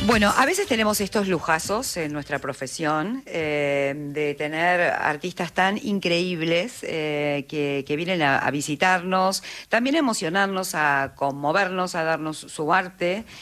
Bueno, a veces tenemos estos lujazos en nuestra profesión de tener artistas tan increíbles que vienen a visitarnos, también a emocionarnos, a conmovernos, a darnos su arte.